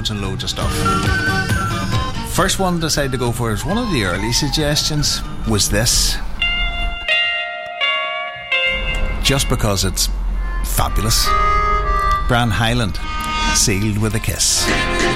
loads and loads of stuff. First one I decided to go for is one of the early suggestions was this. Just because it's fabulous. Bran Highland, Sealed with a Kiss.